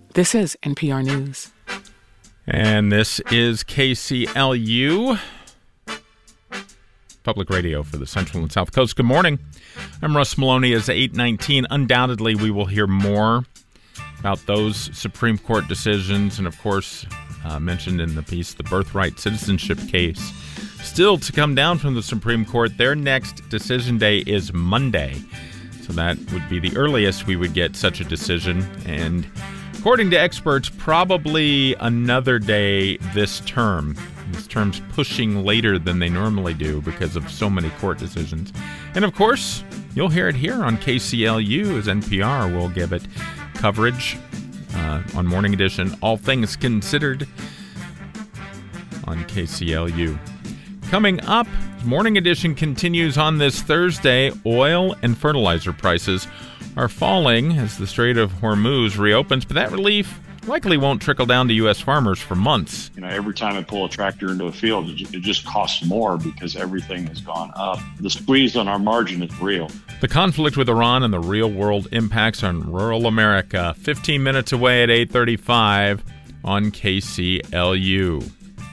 This is NPR News. And this is KCLU, public radio for the Central and South Coast. Good morning. I'm Russ Maloney. It's 8:19. Undoubtedly, we will hear more about those Supreme Court decisions and, of course, mentioned in the piece, the birthright citizenship case. Still to come down from the Supreme Court. Their next decision day is Monday. So that would be the earliest we would get such a decision. And according to experts, probably another day this term. This term's pushing later than they normally do because of so many court decisions. And, of course, you'll hear it here on KCLU as NPR will give it coverage on Morning Edition. All Things Considered on KCLU. Coming up, Morning Edition continues on this Thursday. Oil and fertilizer prices are falling as the Strait of Hormuz reopens, but that relief likely won't trickle down to U.S. farmers for months. Every time I pull a tractor into a field, it just costs more because everything has gone up. The squeeze on our margin is real. The conflict with Iran and the real-world impacts on rural America. 15 minutes away at 8:35 on KCLU.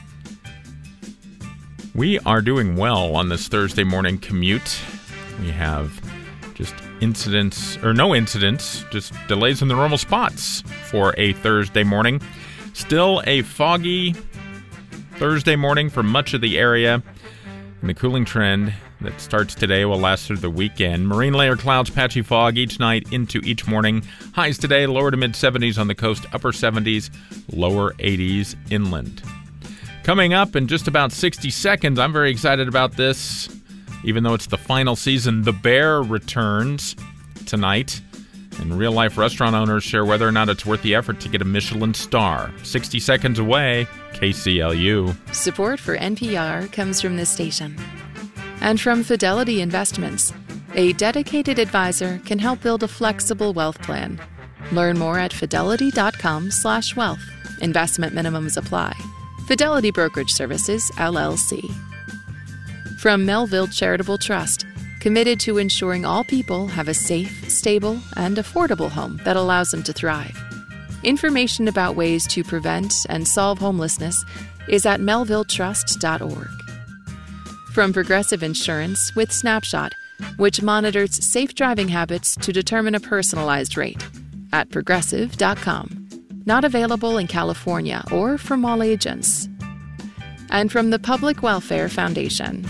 We are doing well on this Thursday morning commute. We have just no incidents, just delays in the normal spots for a Thursday morning. Still a foggy Thursday morning for much of the area. And the cooling trend that starts today will last through the weekend. Marine layer clouds, patchy fog each night into each morning. Highs today, lower to mid-70s on the coast, upper 70s, lower 80s inland. Coming up in just about 60 seconds, I'm very excited about this. Even though it's the final season, The Bear returns tonight. And real-life restaurant owners share whether or not it's worth the effort to get a Michelin star. 60 seconds away, KCLU. Support for NPR comes from this station. And from Fidelity Investments. A dedicated advisor can help build a flexible wealth plan. Learn more at fidelity.com/wealth. Investment minimums apply. Fidelity Brokerage Services, LLC. From Melville Charitable Trust, committed to ensuring all people have a safe, stable, and affordable home that allows them to thrive. Information about ways to prevent and solve homelessness is at melvilletrust.org. From Progressive Insurance with Snapshot, which monitors safe driving habits to determine a personalized rate, at progressive.com. Not available in California or from all agents. And from the Public Welfare Foundation.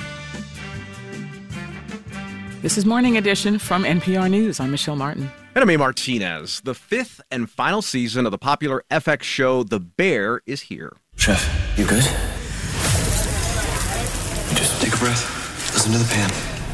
This is Morning Edition from NPR News. I'm Michelle Martin. And I'm A. Martinez. The fifth and final season of the popular FX show The Bear is here. Chef, you good? Just take a breath. Listen to the pan.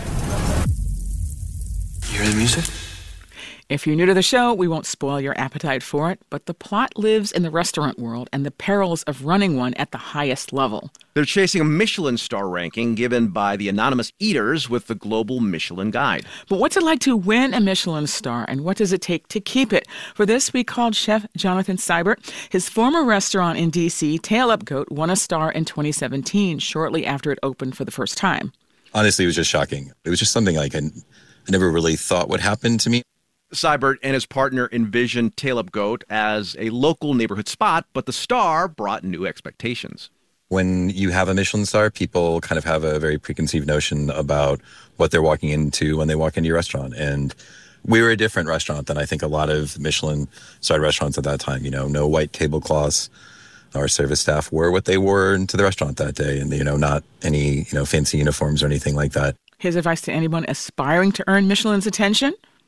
You hear the music? If you're new to the show, we won't spoil your appetite for it, but the plot lives in the restaurant world and the perils of running one at the highest level. They're chasing a Michelin star ranking given by the anonymous eaters with the Global Michelin Guide. But what's it like to win a Michelin star, and what does it take to keep it? For this, we called Chef Jonathan Seibert. His former restaurant in D.C., Tail Up Goat, won a star in 2017, shortly after it opened for the first time. Honestly, it was just shocking. It was just something like I never really thought would happen to me. Seibert and his partner envisioned Tail Up Goat as a local neighborhood spot, but the star brought new expectations. When you have a Michelin star, people kind of have a very preconceived notion about what they're walking into when they walk into your restaurant. And we were a different restaurant than I think a lot of Michelin-starred restaurants at that time. No white tablecloths. Our service staff wore what they wore into the restaurant that day, and not any fancy uniforms or anything like that. His advice to anyone aspiring to earn Michelin's attention?